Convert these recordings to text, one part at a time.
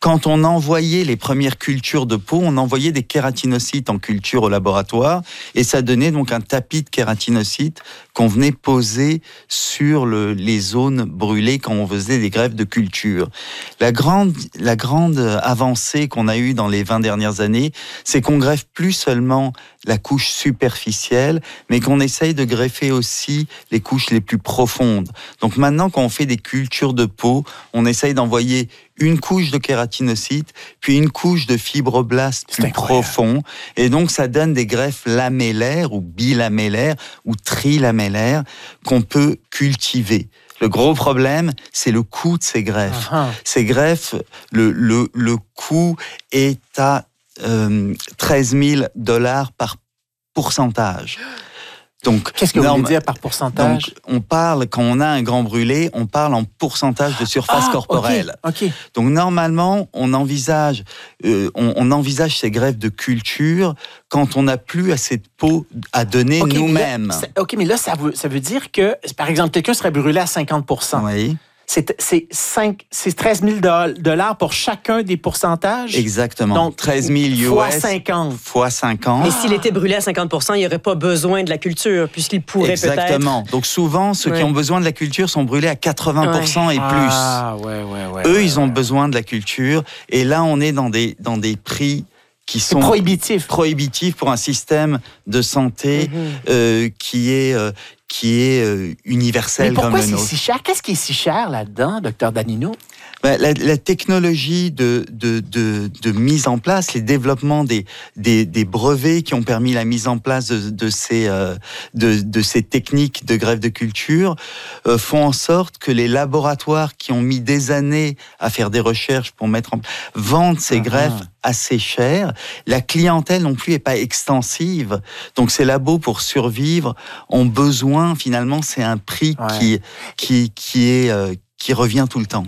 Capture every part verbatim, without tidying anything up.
quand on envoyait les premières cultures de peau, on envoyait des kératinocytes en culture au laboratoire et ça donnait donc un tapis de kératinocytes qu'on venait poser sur le, les zones brûlées quand on faisait des greffes de culture. La grande, la grande avancée qu'on a eue dans les vingt dernières années, c'est qu'on greffe plus seulement la couche superficielle, mais qu'on essaye de greffer aussi les couches les plus profondes. Donc maintenant, quand on fait des cultures de peau, on essaye d'envoyer une couche de kératinocytes, puis une couche de fibroblastes plus profonds. Et donc, ça donne des greffes lamellaires ou bilamellaires ou trilamellaires qu'on peut cultiver. Le gros problème, c'est le coût de ces greffes. Uh-huh. Ces greffes, le, le, le coût est à euh, treize mille dollars par pourcentage. Donc, qu'est-ce que norme, vous voulez dire par pourcentage? Donc, on parle, quand on a un grand brûlé, on parle en pourcentage de surface ah, corporelle. Okay, okay. Donc, normalement, on envisage, euh, on, on envisage ces greffes de culture quand on n'a plus assez de peau à donner okay, nous-mêmes. Mais là, OK, mais là, ça veut, ça veut dire que, par exemple, quelqu'un serait brûlé à cinquante pour cent. Oui. C'est, c'est, cinq, c'est treize mille dollars pour chacun des pourcentages? Exactement. Donc, treize mille U S. Fois cinquante. Fois cinquante. Mais s'il était brûlé à cinquante pour cent, il n'y aurait pas besoin de la culture, puisqu'il pourrait Exactement. peut-être... Exactement. Donc, souvent, ceux ouais. qui ont besoin de la culture sont brûlés à quatre-vingts pour cent ouais. et plus. Ah, ouais, ouais, ouais. Eux, ouais, ils ont ouais. besoin de la culture. Et là, on est dans des, dans des prix qui sont prohibitifs. prohibitifs pour un système de santé mm-hmm. euh, qui est... Euh, qui est euh, universel comme le nôtre. Mais pourquoi c'est si cher? Qu'est-ce qui est si cher là-dedans, docteur Danino? Ben, la, la technologie de, de, de, de mise en place, les développements des, des, des brevets qui ont permis la mise en place de, de, ces, euh, de, de ces techniques de greffe de culture euh, font en sorte que les laboratoires qui ont mis des années à faire des recherches pour mettre en place, vendent ces uh-huh. greffes assez cher. La clientèle non plus n'est pas extensive. Donc ces labos, pour survivre, ont besoin, finalement, c'est un prix ouais. qui, qui, qui, est, euh, qui revient tout le temps.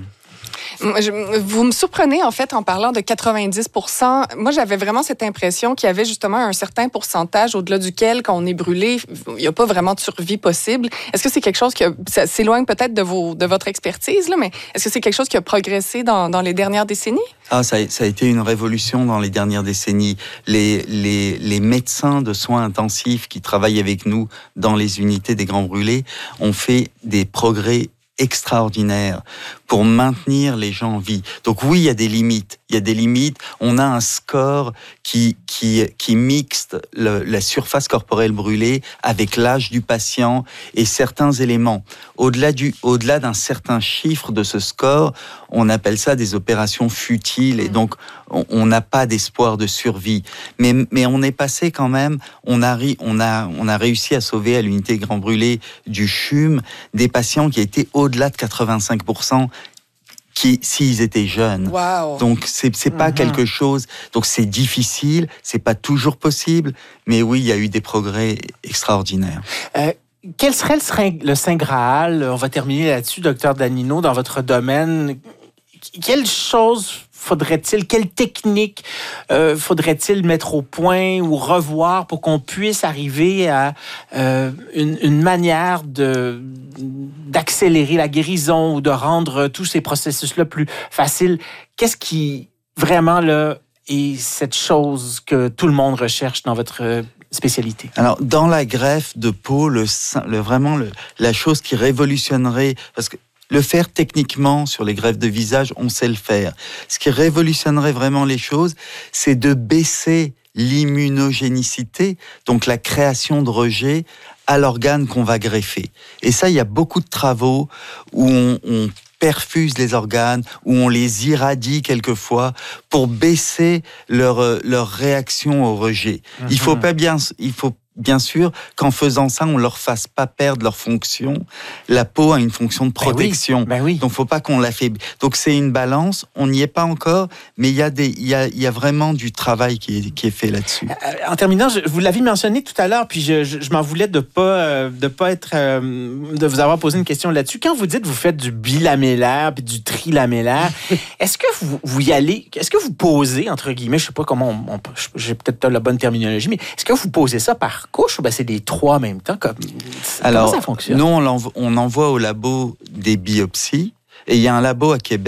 Vous me surprenez, en fait, en parlant de quatre-vingt-dix pour cent. Moi, j'avais vraiment cette impression qu'il y avait justement un certain pourcentage au-delà duquel, quand on est brûlé, il n'y a pas vraiment de survie possible. Est-ce que c'est quelque chose qui a, ça s'éloigne peut-être de, vos, de votre expertise, là, mais est-ce que c'est quelque chose qui a progressé dans, dans les dernières décennies? Ah, ça a, ça a été une révolution dans les dernières décennies. Les, les, les médecins de soins intensifs qui travaillent avec nous dans les unités des grands brûlés ont fait des progrès extraordinaire pour maintenir les gens en vie. Donc oui, il y a des limites. Il y a des limites. On a un score qui, qui, qui mixte le, la surface corporelle brûlée avec l'âge du patient et certains éléments. Au-delà du, au-delà d'un certain chiffre de ce score, on appelle ça des opérations futiles et donc on n'a pas d'espoir de survie. Mais, mais on est passé quand même, on a, on a, on a réussi à sauver à l'unité Grand Brûlé du C H U M des patients qui étaient au-delà de quatre-vingt-cinq pour cent qui, s'ils étaient jeunes. Wow. Donc, c'est, c'est pas mm-hmm. quelque chose... Donc, c'est difficile, c'est pas toujours possible, mais oui, il y a eu des progrès extraordinaires. Euh, quel serait le, le Saint Graal? On va terminer là-dessus, docteur Danino, dans votre domaine. Quelle chose faudrait-il, quelle technique euh, faudrait-il mettre au point ou revoir pour qu'on puisse arriver à euh, une, une manière de, d'accélérer la guérison ou de rendre tous ces processus-là plus faciles? Qu'est-ce qui, vraiment, là, est cette chose que tout le monde recherche dans votre spécialité? Alors, dans la greffe de peau, le, le, vraiment, le, la chose qui révolutionnerait... Parce que le faire techniquement sur les greffes de visage, on sait le faire. Ce qui révolutionnerait vraiment les choses, c'est de baisser l'immunogénicité, donc la création de rejet à l'organe qu'on va greffer. Et ça, il y a beaucoup de travaux où on, on perfuse les organes, où on les irradie quelquefois pour baisser leur, leur réaction au rejet. Mmh. Il faut pas bien... Il faut Bien sûr qu'en faisant ça, on leur fasse pas perdre leur fonction. La peau a une fonction de protection. Ben oui, ben oui. Donc, faut pas qu'on l'affaiblit. Donc, c'est une balance. On n'y est pas encore, mais il y a des, il y a, il y a vraiment du travail qui est, qui est fait là-dessus. Euh, en terminant, je, vous l'avez mentionné tout à l'heure, puis je, je, je m'en voulais de pas, euh, de pas être, euh, de vous avoir posé une question là-dessus. Quand vous dites que vous faites du bilamellaire puis du trilamellaire, est-ce que vous, vous y allez, est-ce que vous posez, entre guillemets, je sais pas comment, on, on, j'ai peut-être pas la bonne terminologie, mais est-ce que vous posez ça par couche ou ben c'est les trois en même temps? Comme... Alors, comment ça fonctionne? Nous, on, on envoie au labo des biopsies. Et il y a un labo à Québec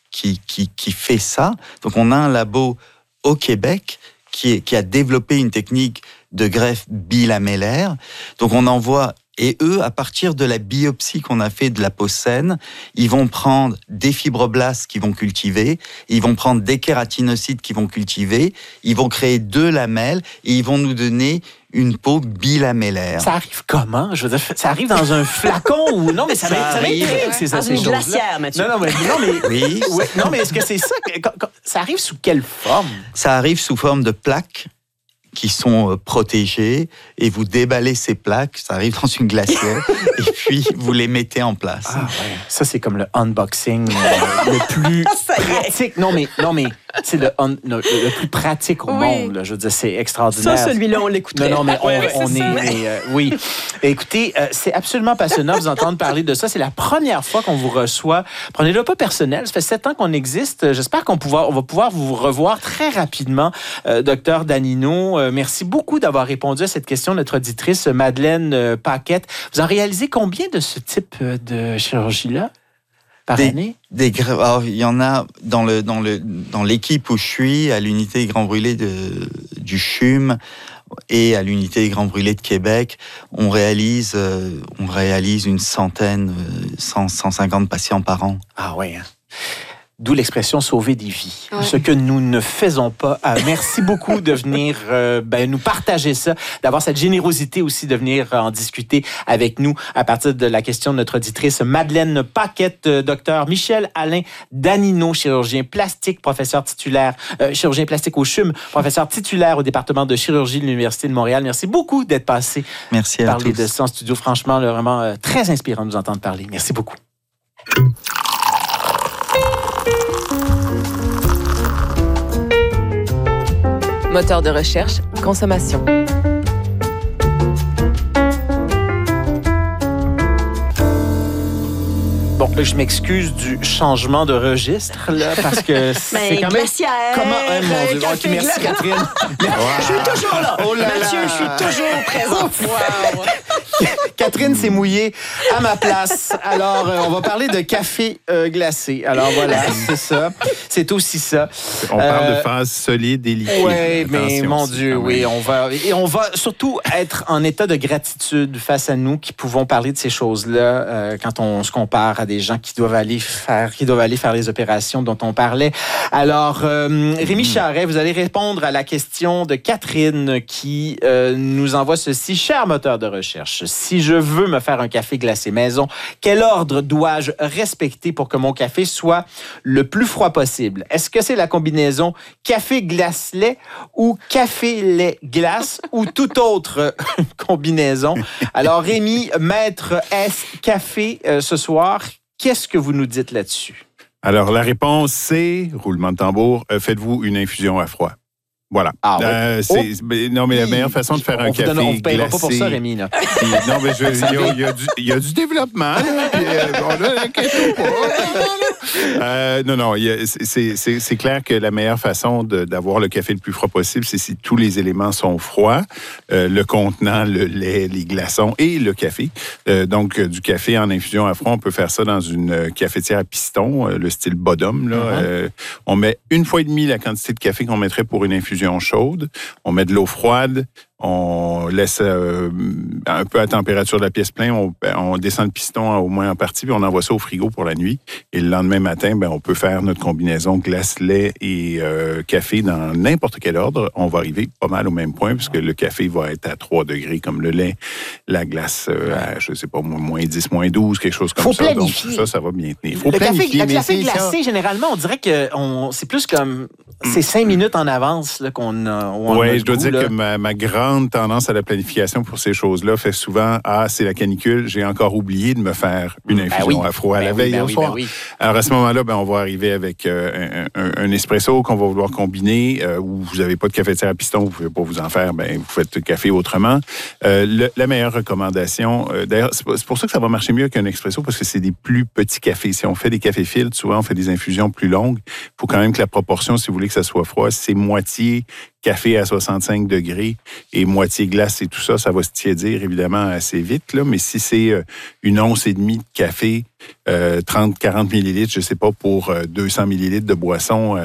qui, qui, qui fait ça. Donc, on a un labo au Québec qui, est, qui a développé une technique de greffe bilamellaire. Donc, on envoie... Et eux, à partir de la biopsie qu'on a fait de la peau saine, ils vont prendre des fibroblastes qu'ils vont cultiver, ils vont prendre des kératinocytes qu'ils vont cultiver, ils vont créer deux lamelles et ils vont nous donner une peau bilamellaire. Ça arrive comment? Je veux dire, ça arrive dans un flacon ou non? Mais ça, ça arrive c'est ça, dans ces une choses-là. glacière, Mathieu. Non, non, mais, non, mais, oui. ouais, non, mais est-ce que c'est ça? Ça arrive sous quelle forme? Ça arrive sous forme de plaques qui sont protégées, et vous déballez ces plaques, ça arrive dans une glacière, et puis vous les mettez en place. Ah ouais. Ça, c'est comme le unboxing euh, le plus pratique. Non, mais, non, mais c'est le, un, le, le plus pratique au oui. monde. Là. Je veux dire, c'est extraordinaire. Ça, celui-là, on l'écouterait. Non, non, mais on, ouais, on est... Mais, euh, oui. Écoutez, euh, c'est absolument passionnant de vous entendre parler de ça. C'est la première fois qu'on vous reçoit. Prenez-le pas personnel. Ça fait sept ans qu'on existe. J'espère qu'on pouvoir, on va pouvoir vous revoir très rapidement, euh, docteur Danino. Euh, merci beaucoup d'avoir répondu à cette question de notre auditrice Madeleine euh, Paquette. Vous en réalisez combien de ce type de chirurgie-là par des, année? Des, alors, il y en a dans, le, dans, le, dans l'équipe où je suis, à l'unité Grand Brûlé de, du C H U M et à l'unité Grand Brûlé de Québec, on réalise, euh, on réalise une centaine, cent, cent cinquante patients par an. Ah oui, hein? D'où l'expression « sauver des vies ouais. », ce que nous ne faisons pas. Euh, merci beaucoup de venir euh, ben, nous partager ça, d'avoir cette générosité aussi de venir en discuter avec nous à partir de la question de notre auditrice Madeleine Paquette, euh, docteur Michel-Alain Danino, chirurgien plastique, professeur titulaire, euh, chirurgien plastique au C H U M, professeur titulaire au département de chirurgie de l'Université de Montréal. Merci beaucoup d'être passé merci à parler tous. de ça en studio. Franchement, là, vraiment euh, très inspirant de nous entendre parler. Merci beaucoup. Moteur de recherche, consommation. Bon, là, je m'excuse du changement de registre, là, parce que c'est quand même... Glacière, Comment... Euh, mon Dieu, café, okay, merci, glacière. Catherine. Wow. Je suis toujours là. Oh là Mathieu, là. Je suis toujours présent. Wow. Catherine s'est mouillée à ma place. Alors, euh, on va parler de café euh, glacé. Alors, voilà, c'est ça. C'est aussi ça. On parle euh, de phase solide et liquide. Oui, mais mon aussi, Dieu, oui. On va, et on va surtout être en état de gratitude face à nous qui pouvons parler de ces choses-là euh, quand on se compare à des gens qui doivent aller faire, qui doivent aller faire les opérations dont on parlait. Alors, euh, Rémi Charret, vous allez répondre à la question de Catherine qui euh, nous envoie ceci. Cher moteur de recherche, si je veux me faire un café glacé maison, quel ordre dois-je respecter pour que mon café soit le plus froid possible? Est-ce que c'est la combinaison café glace-lait ou café-lait-glace ou toute autre combinaison? Alors, Rémi, maître S café euh, ce soir, qu'est-ce que vous nous dites là-dessus? Alors, la réponse, c'est, roulement de tambour, euh, faites-vous une infusion à froid. Voilà. Ah, euh, oh. c'est, non, mais la meilleure façon de faire on un café donne, on ne paiera glacé... pas pour ça, Rémi. Là. Puis, non, mais il y, y, y a du développement. Là, puis, euh, on a l'inquiète pas. Euh, non, non, y a, c'est, c'est, c'est clair que la meilleure façon de, d'avoir le café le plus froid possible, c'est si tous les éléments sont froids, euh, le contenant, le lait, les glaçons et le café. Euh, donc, euh, du café en infusion à froid, on peut faire ça dans une cafetière à piston, euh, le style Bodum. Là. Mm-hmm. Euh, on met une fois et demie la quantité de café qu'on mettrait pour une infusion chaude. On met de l'eau froide, on laisse euh, un peu à température de la pièce pleine, on, on descend le piston au moins en partie, puis on envoie ça au frigo pour la nuit. Et le lendemain matin, ben, on peut faire notre combinaison glace, lait et euh, café dans n'importe quel ordre. On va arriver pas mal au même point, puisque le café va être à trois degrés comme le lait, la glace euh, à, je sais pas, moins dix, moins douze, quelque chose comme faut ça. Planifier. Donc, ça, ça va bien tenir. Faut le planifier. Café, le café glacé, ça. Généralement, on dirait que on, c'est plus comme... C'est cinq minutes en avance là, qu'on a. Oui, je dois goût, dire là. que ma, ma grande tendance à la planification pour ces choses-là fait souvent « Ah, c'est la canicule, j'ai encore oublié de me faire une infusion ben oui. à froid ben à la veille oui, ben au oui, soir. Ben oui. » Alors, à ce moment-là, ben, on va arriver avec euh, un, un, un espresso qu'on va vouloir combiner. Euh, ou vous n'avez pas de cafetière à piston, vous ne pouvez pas vous en faire, ben, vous faites le café autrement. Euh, le, la meilleure recommandation, euh, d'ailleurs, c'est, c'est pour ça que ça va marcher mieux qu'un expresso, parce que c'est des plus petits cafés. Si on fait des cafés filtres, souvent on fait des infusions plus longues. Il faut quand même que la proportion, si vous voulez voulez que ça soit froid. Si c'est moitié café à soixante-cinq degrés et moitié glace et tout ça, ça va se tiédir évidemment assez vite. Là. Mais si c'est euh, une once et demie de café, euh, trente à quarante millilitres, je ne sais pas, pour euh, deux cents millilitres de boisson, euh,